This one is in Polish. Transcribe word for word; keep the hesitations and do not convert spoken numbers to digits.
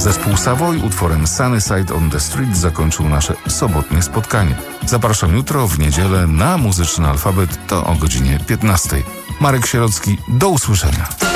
Zespół Savoy utworem Sunny Side on the Street zakończył nasze sobotnie spotkanie. Zapraszam jutro w niedzielę na Muzyczny Alfabet, to o godzinie piętnastej. Marek Sierocki, do usłyszenia.